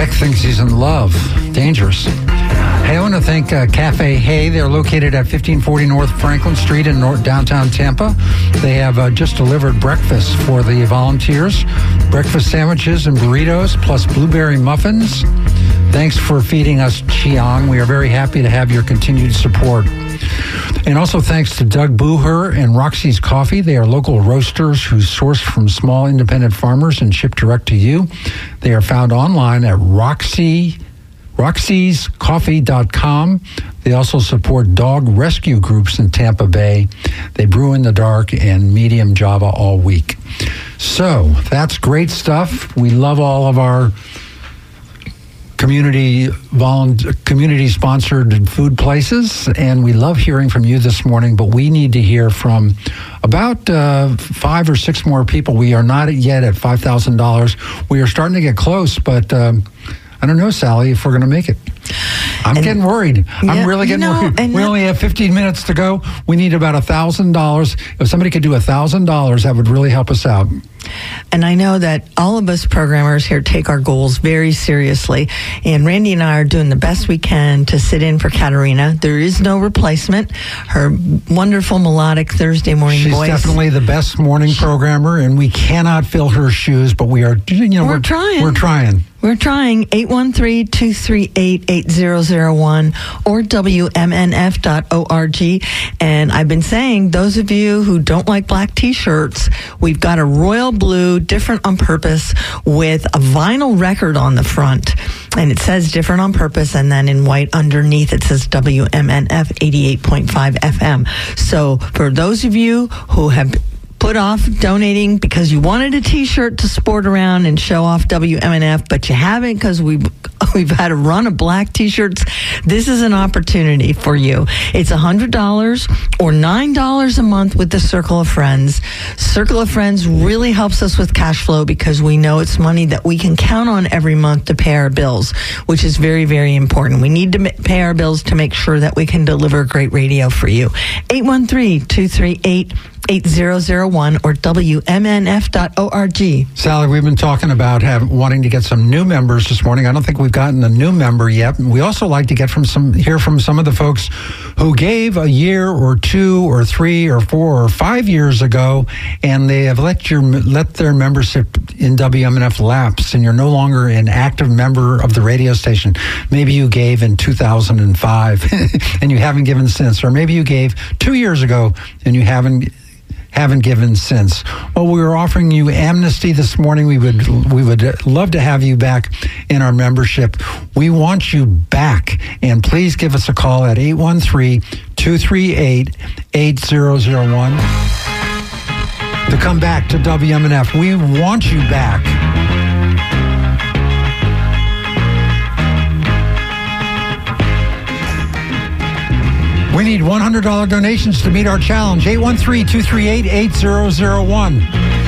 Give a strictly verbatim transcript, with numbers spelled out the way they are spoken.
Nick thinks he's in love. Dangerous. Hey, I want to thank uh, Cafe Hay. They're located at fifteen forty North Franklin Street in North, downtown Tampa. They have uh, just delivered breakfast for the volunteers. Breakfast sandwiches and burritos, plus blueberry muffins. Thanks for feeding us, Chiang. We are very happy to have your continued support. And also thanks to Doug Booher and Roxy's Coffee. They are local roasters who source from small independent farmers and ship direct to you. They are found online at Roxy, roxys coffee dot com. They also support dog rescue groups in Tampa Bay. They brew in the dark and medium Java all week. So that's great stuff. We love all of our community volunteer, community-sponsored food places, and we love hearing from you this morning, but we need to hear from about uh, five or six more people. We are not yet at five thousand dollars. We are starting to get close, but um, I don't know, Sally, if we're going to make it. I'm and, getting worried. Yeah, I'm really getting you know, worried. We only have fifteen minutes to go. We need about one thousand dollars. If somebody could do one thousand dollars, that would really help us out. And I know that all of us programmers here take our goals very seriously. And Randy and I are doing the best we can to sit in for Katerina. There is no replacement. Her wonderful melodic Thursday morning She's voice. She's definitely the best morning programmer, and we cannot fill her shoes, but we are, you know, we're, we're trying. We're trying. We're trying. eight one three, two three eight, eight zero zero one or W M N F dot org. And I've been saying, those of you who don't like black T-shirts, we've got a royal blue, different on purpose, with a vinyl record on the front. And it says different on purpose, and then in white underneath it says W M N F eighty-eight point five F M. So for those of you who have put off donating because you wanted a T-shirt to sport around and show off W M N F, but you haven't because we've, we've had a run of black T-shirts, this is an opportunity for you. It's one hundred dollars or nine dollars a month with the Circle of Friends. Circle of Friends really helps us with cash flow because we know it's money that we can count on every month to pay our bills, which is very, very important. We need to pay our bills to make sure that we can deliver great radio for you. eight one three, two three eight, eight zero zero one or W M N F dot org. Sally, we've been talking about have, wanting to get some new members this morning. I don't think we've gotten a new member yet. We also like to get from some hear from some of the folks who gave a year or two or three or four or five years ago, and they have let your let their membership in W M N F lapse, and you're no longer an active member of the radio station. Maybe you gave in two thousand five and you haven't given since, or maybe you gave two years ago and you haven't haven't given since. Well, we were offering you amnesty this morning. We would we would love to have you back in our membership. We want you back, and please give us a call at eight one three, two three eight, eight zero zero one to come back to W M N F. We want you back. We need one hundred dollars donations to meet our challenge. eight one three, two three eight, eight zero zero one.